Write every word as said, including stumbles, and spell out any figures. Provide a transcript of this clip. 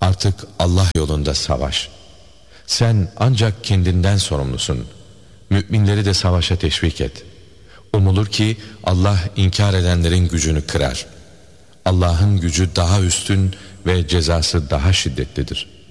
Artık Allah yolunda savaş. Sen ancak kendinden sorumlusun. Müminleri de savaşa teşvik et. Umulur ki Allah inkar edenlerin gücünü kırar. Allah'ın gücü daha üstün ve cezası daha şiddetlidir.